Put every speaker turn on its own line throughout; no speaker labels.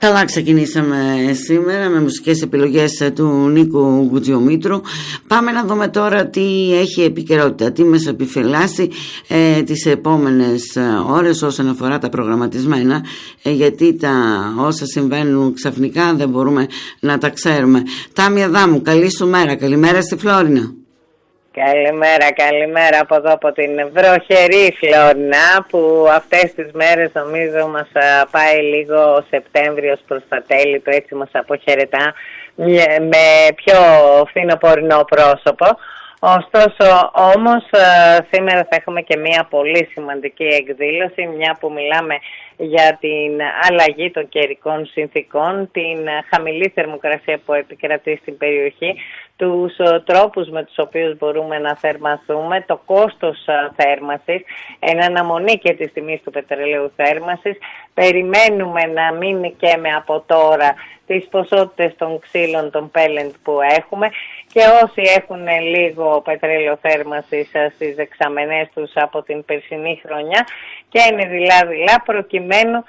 Καλά ξεκινήσαμε σήμερα με μουσικές επιλογές του Νίκου Γκουτζιομήτρου. Πάμε να δούμε τώρα τι έχει επικαιρότητα, τι μας επιφυλάσσει τις επόμενες ώρες όσον αφορά τα προγραμματισμένα, γιατί τα όσα συμβαίνουν ξαφνικά δεν μπορούμε να τα ξέρουμε. Τάμια Δάμου, καλή σου μέρα, καλημέρα στη Φλόρινα.
Καλημέρα από εδώ, από την βροχερή Φλόρινα, που αυτές τις μέρες νομίζω μας πάει λίγο ο Σεπτέμβριος προς τα τέλη του, έτσι μας αποχαιρετά με πιο φθινοπορεινό πρόσωπο. Ωστόσο όμως σήμερα θα έχουμε και μια πολύ σημαντική εκδήλωση, μια που μιλάμε για την αλλαγή των καιρικών συνθήκων, την χαμηλή θερμοκρασία που επικρατεί στην περιοχή, τους τρόπους με τους οποίους μπορούμε να θερμαθούμε, το κόστος θέρμασης, εν αναμονή και της τιμής του πετρελαίου θέρμασης. Περιμένουμε να μην καίμε από τώρα τις ποσότητες των ξύλων, των πέλεντ που έχουμε, και όσοι έχουν λίγο πετρέλαιο θέρμασης στις δεξαμενές τους από την περσινή χρονιά, και είναι δειλά προκειμένου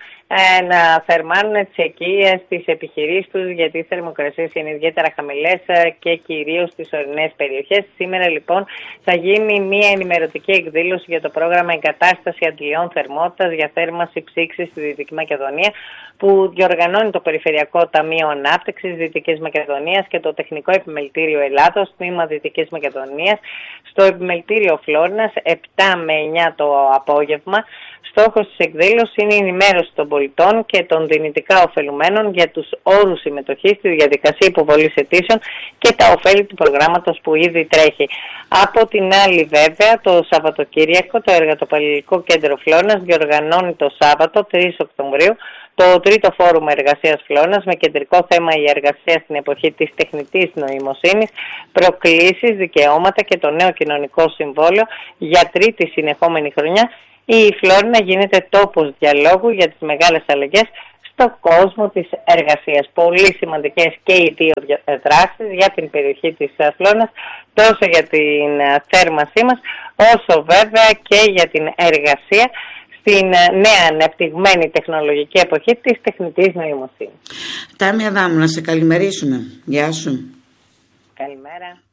να θερμάνουν τις οικίες, τις επιχειρήσεις τους, γιατί οι θερμοκρασίες είναι ιδιαίτερα χαμηλές και κυρίως στις ορεινές περιοχές. Σήμερα λοιπόν θα γίνει μια ενημερωτική εκδήλωση για το πρόγραμμα Εγκατάσταση Αντλειών Θερμότητας για θέρμανση ψήξης στη Δυτική Μακεδονία, που διοργανώνει το Περιφερειακό Ταμείο Ανάπτυξης Δυτικής Μακεδονίας και το Τεχνικό Επιμελητήριο Ελλάδος, τμήμα Δυτικής Μακεδονίας, στο Επιμελητήριο Φλόρινας, 7 με 9 το απόγευμα. Στόχος της εκδήλωσης είναι η ενημέρωση των πολιτών και των δυνητικά ωφελουμένων για τους όρους συμμετοχής στη διαδικασία υποβολής αιτήσεων και τα ωφέλη του προγράμματος που ήδη τρέχει. Από την άλλη, βέβαια, το Σαββατοκύριακο το Εργατοπαλληλικό Κέντρο Φλόρινας διοργανώνει το Σάββατο 3 Οκτωβρίου το τρίτο φόρουμ εργασίας Φλόρινας, με κεντρικό θέμα η εργασία στην εποχή της τεχνητής νοημοσύνης, προκλήσεις, δικαιώματα και το νέο κοινωνικό συμβόλαιο για τρίτη συνεχόμενη χρονιά. Η Φλόρινα γίνεται τόπος διαλόγου για τις μεγάλες αλλαγές στον κόσμο της εργασίας. Πολύ σημαντικές και οι δύο δράσεις για την περιοχή της Φλόρινας, τόσο για την θέρμασή μας, όσο βέβαια και για την εργασία στην νέα ανεπτυγμένη τεχνολογική εποχή της τεχνητής νοημοσύνης.
Τάμια Δάμου, να σε καλημερίσουμε. Γεια σου.
Καλημέρα.